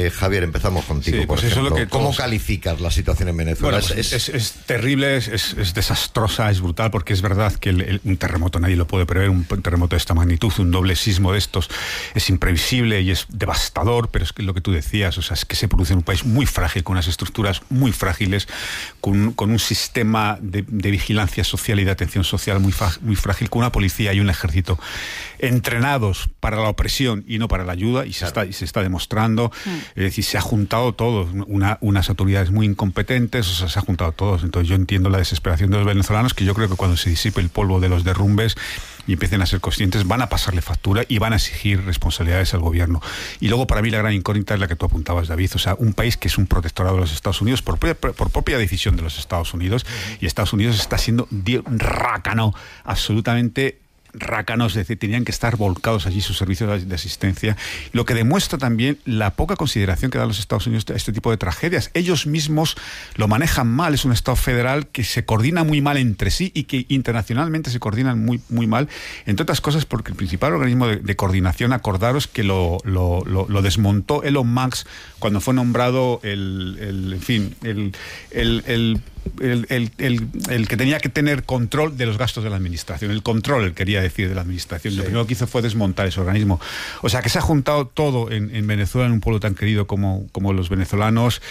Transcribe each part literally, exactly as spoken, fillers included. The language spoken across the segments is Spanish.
Eh, Javier, empezamos contigo. Sí, pues por eso es lo que ¿Cómo todos... calificas la situación en Venezuela? Bueno, pues es, es, es terrible, es, es, es desastrosa, es brutal, porque es verdad que el, el, un terremoto nadie lo puede prever, un terremoto de esta magnitud, un doble sismo de estos es imprevisible y es devastador, pero es que lo que tú decías, o sea, es que se produce en un país muy frágil, con unas estructuras muy frágiles, con, con un sistema de, de vigilancia social y de atención social muy, muy frágil, con una policía y un ejército entrenados para la opresión y no para la ayuda, y se, claro. está, y se está demostrando. Mm. Es decir, se ha juntado todo, una, unas autoridades muy incompetentes, o sea, se ha juntado todos. Entonces yo entiendo la desesperación de los venezolanos, que yo creo que cuando se disipe el polvo de los derrumbes y empiecen a ser conscientes, van a pasarle factura y van a exigir responsabilidades al gobierno. Y luego, para mí, la gran incógnita es la que tú apuntabas, David. O sea, un país que es un protectorado de los Estados Unidos por, por, por propia decisión de los Estados Unidos, y Estados Unidos está siendo un rácano absolutamente rácanos, es decir, tenían que estar volcados allí sus servicios de asistencia, lo que demuestra también la poca consideración que dan los Estados Unidos a este tipo de tragedias. Ellos mismos lo manejan mal, es un Estado federal que se coordina muy mal entre sí y que internacionalmente se coordinan muy, muy mal, entre otras cosas porque el principal organismo de, de coordinación, acordaros que lo, lo, lo, lo desmontó Elon Musk cuando fue nombrado el, el en fin, el, el, el El, el, el, el que tenía que tener control de los gastos de la administración, el control, el quería decir, de la administración. Sí. Lo primero que hizo fue desmontar ese organismo. O sea, que se ha juntado todo en, en Venezuela, en un pueblo tan querido como, como los venezolanos,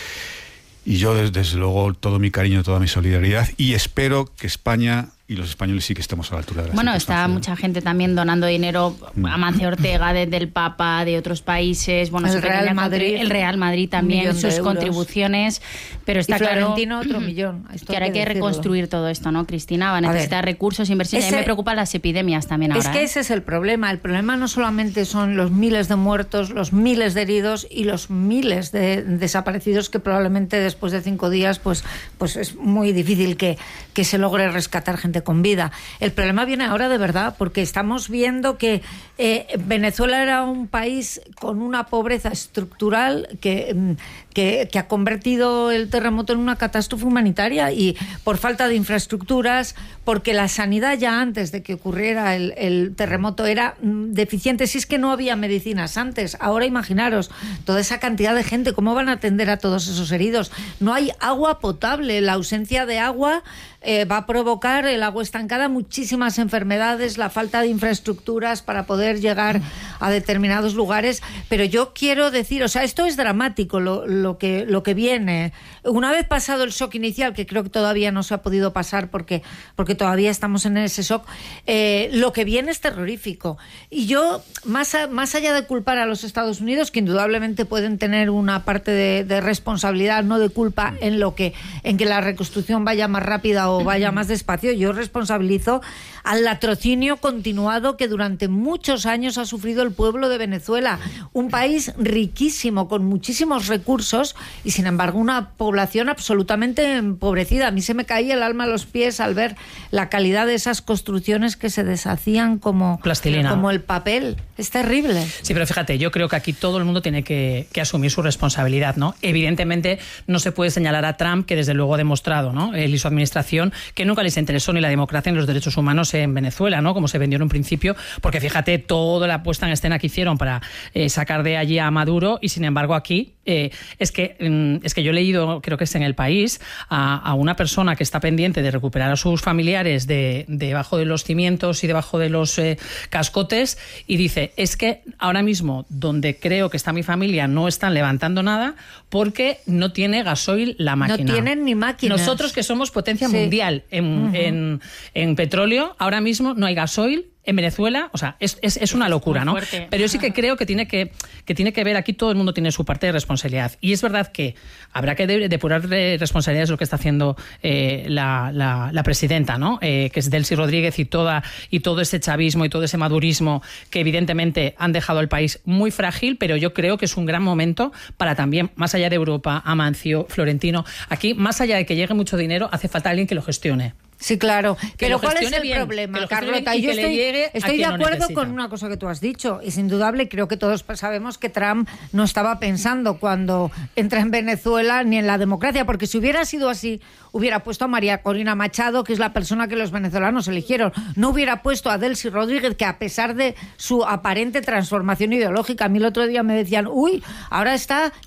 y yo desde, desde luego todo mi cariño, toda mi solidaridad, y espero que España y los españoles sí que estemos a la altura de la Bueno, está mucha gente también donando dinero a Mancio Ortega, desde el Papa, de otros países. Bueno, el Real Madrid, el Real Madrid también, sus contribuciones. Pero está y Florentino claro otro millón. Esto que ahora hay que, que reconstruir todo esto, ¿no, Cristina? Va a necesitar recursos, inversiones. Ese, y a mí me preocupan las epidemias también ahora. Es que ¿eh? ese es el problema. El problema no solamente son los miles de muertos, los miles de heridos y los miles de desaparecidos que probablemente después de cinco días pues, pues es muy difícil que, que se logre rescatar gente con vida. El problema viene ahora de verdad, porque estamos viendo que eh, Venezuela era un país con una pobreza estructural que, que, que ha convertido el terremoto en una catástrofe humanitaria, y por falta de infraestructuras, porque la sanidad ya antes de que ocurriera el, el terremoto era mm, deficiente. Si es que no había medicinas antes, ahora imaginaros toda esa cantidad de gente, ¿cómo van a atender a todos esos heridos? No hay agua potable, la ausencia de agua Eh, va a provocar, el agua estancada, muchísimas enfermedades, la falta de infraestructuras para poder llegar a determinados lugares. Pero yo quiero decir, o sea, esto es dramático lo, lo que lo que viene. Una vez pasado el shock inicial, que creo que todavía no se ha podido pasar porque, porque todavía estamos en ese shock, eh, lo que viene es terrorífico. Y yo, más, a, más allá de culpar a los Estados Unidos, que indudablemente pueden tener una parte de, de responsabilidad, no de culpa, en lo que en que la reconstrucción vaya más rápida o vaya más despacio, yo responsabilizo al latrocinio continuado que durante muchos años ha sufrido el pueblo de Venezuela, un país riquísimo, con muchísimos recursos, y sin embargo una población absolutamente empobrecida. A mí se me caía el alma a los pies al ver la calidad de esas construcciones que se deshacían como, como el papel. Es terrible. Sí, pero fíjate, yo creo que aquí todo el mundo tiene que, que asumir su responsabilidad, ¿no? Evidentemente no se puede señalar a Trump, que desde luego ha demostrado, ¿no?, él y su administración, que nunca les interesó ni la democracia ni los derechos humanos en Venezuela, ¿no?, como se vendió en un principio, porque fíjate toda la puesta en escena que hicieron para eh, sacar de allí a Maduro, y sin embargo aquí eh, es que mm, es que yo he leído, creo que es en El País, a, a una persona que está pendiente de recuperar a sus familiares de, debajo de los cimientos y debajo de los eh, cascotes, y dice, es que ahora mismo donde creo que está mi familia no están levantando nada porque no tiene gasoil la máquina. No tienen ni máquinas. Nosotros, que somos potencia Sí. mundial en, uh-huh. en, en petróleo, ahora mismo no hay gasoil en Venezuela. O sea, es, es, es una locura, ¿no? Pero yo sí que creo que tiene que, que tiene que ver, aquí todo el mundo tiene su parte de responsabilidad. Y es verdad que habrá que de, depurar de responsabilidades lo que está haciendo eh, la, la, la presidenta, ¿no? Eh, que es Delcy Rodríguez y, toda, y todo ese chavismo y todo ese madurismo que evidentemente han dejado el país muy frágil, pero yo creo que es un gran momento para también, más allá de Europa, Amancio, Florentino, aquí, más allá de que llegue mucho dinero, hace falta alguien que lo gestione. Sí, claro. Que Pero ¿cuál es el bien, problema, que Carlota? Y yo que estoy, le llegue estoy de a acuerdo necesita. con una cosa que tú has dicho. Es indudable, creo que todos sabemos que Trump no estaba pensando cuando entra en Venezuela ni en la democracia, porque si hubiera sido así, hubiera puesto a María Corina Machado, que es la persona que los venezolanos eligieron. No hubiera puesto a Delcy Rodríguez, que a pesar de su aparente transformación ideológica, a mí el otro día me decían, uy, ahora está